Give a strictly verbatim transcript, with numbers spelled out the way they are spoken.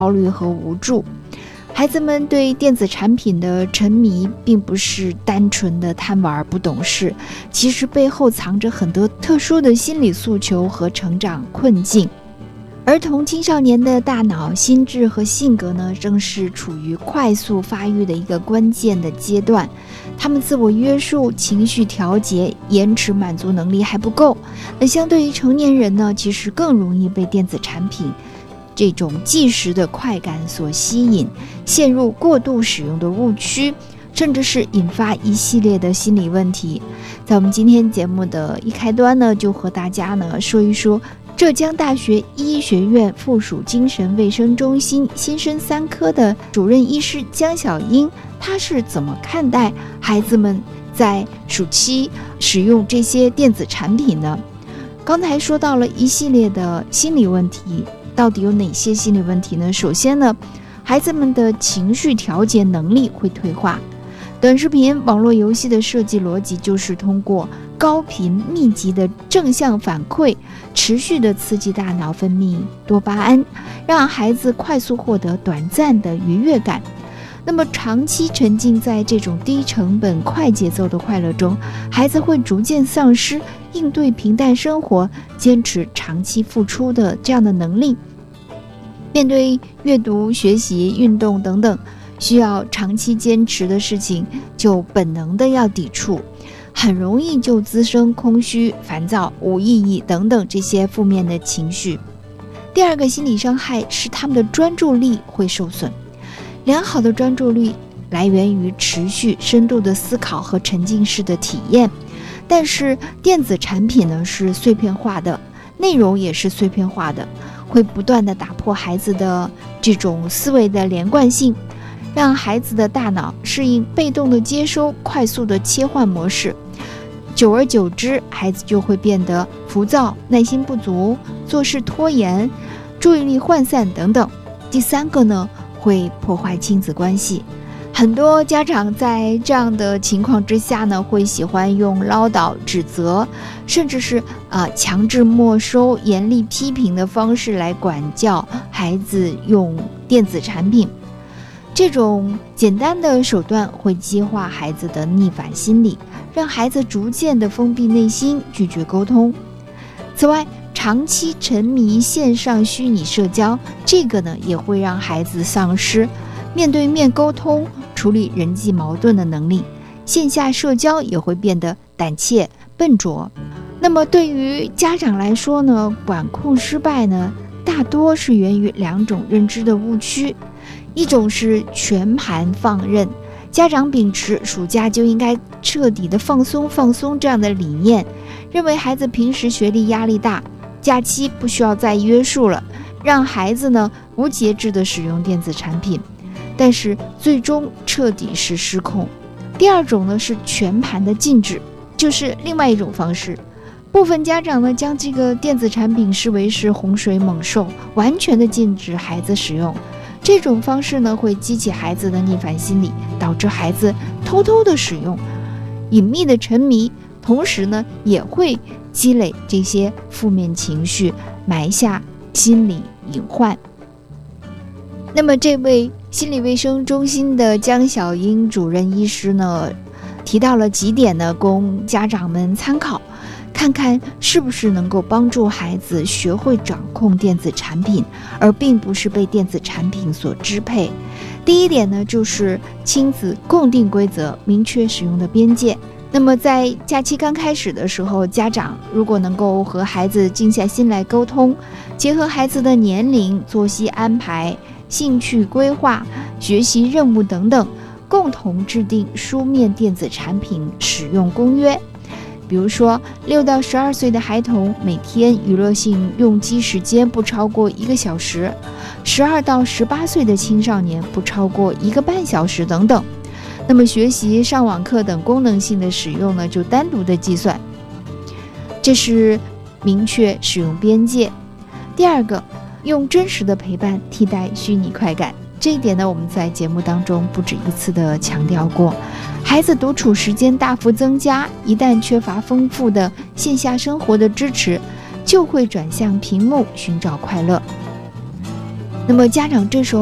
焦虑和无助。孩子们对电子产品的沉迷并不是单纯的贪玩不懂事，其实背后藏着很多特殊的心理诉求和成长困境。儿童青少年的大脑、心智和性格呢，正是处于快速发育的一个关键的阶段。他们自我约束、情绪调节、延迟满足能力还不够。那相对于成年人呢，其实更容易被电子产品这种即时的快感所吸引，陷入过度使用的误区，甚至是引发一系列的心理问题。在我们今天节目的一开端呢，就和大家呢说一说浙江大学医学院附属精神卫生中心新生三科的主任医师江小英，她是怎么看待孩子们在暑期使用这些电子产品呢？刚才说到了一系列的心理问题，到底有哪些心理问题呢？首先呢，孩子们的情绪调节能力会退化。短视频、网络游戏的设计逻辑就是通过高频密集的正向反馈，持续的刺激大脑分泌多巴胺，让孩子快速获得短暂的愉悦感。那么长期沉浸在这种低成本、快节奏的快乐中，孩子会逐渐丧失应对平淡生活、坚持长期付出的这样的能力。面对阅读、学习、运动等等需要长期坚持的事情，就本能的要抵触，很容易就滋生空虚、烦躁、无意义等等这些负面的情绪。第二个心理伤害是他们的专注力会受损。良好的专注力来源于持续深度的思考和沉浸式的体验，但是电子产品呢是碎片化的，内容也是碎片化的，会不断的打破孩子的这种思维的连贯性，让孩子的大脑适应被动的接收、快速的切换模式。久而久之，孩子就会变得浮躁、耐心不足、做事拖延、注意力涣散等等。第三个呢，会破坏亲子关系。很多家长在这样的情况之下呢，会喜欢用唠叨、指责，甚至是呃强制没收、严厉批评的方式来管教孩子用电子产品。这种简单的手段会激化孩子的逆反心理，让孩子逐渐的封闭内心，拒绝沟通。此外，长期沉迷线上虚拟社交，这个呢也会让孩子丧失面对面沟通、处理人际矛盾的能力，线下社交也会变得胆怯、笨拙。那么对于家长来说呢，管控失败呢，大多是源于两种认知的误区。一种是全盘放任，家长秉持暑假就应该彻底的放松放松这样的理念，认为孩子平时学历压力大，假期不需要再约束了，让孩子呢无节制的使用电子产品，但是最终彻底是失控。第二种呢是全盘的禁止，就是另外一种方式。部分家长呢将这个电子产品视为是洪水猛兽，完全的禁止孩子使用。这种方式呢会激起孩子的逆反心理，导致孩子偷偷的使用，隐秘的沉迷，同时呢也会积累这些负面情绪，埋下心理隐患。那么这位心理卫生中心的江小英主任医师呢，提到了几点呢，供家长们参考，看看是不是能够帮助孩子学会掌控电子产品，而并不是被电子产品所支配。第一点呢，就是亲子共定规则，明确使用的边界。那么在假期刚开始的时候，家长如果能够和孩子静下心来沟通，结合孩子的年龄、作息安排、兴趣规划、学习任务等等，共同制定书面电子产品使用公约。比如说，六到十二岁的孩童每天娱乐性用机时间不超过一个小时，十二到十八岁的青少年不超过一个半小时等等。那么学习、上网课等功能性的使用呢，就单独的计算。这是明确使用边界。第二个，用真实的陪伴替代虚拟快感。这一点呢，我们在节目当中不止一次的强调过。孩子独处时间大幅增加，一旦缺乏丰富的线下生活的支持，就会转向屏幕寻找快乐。 那么家长这时候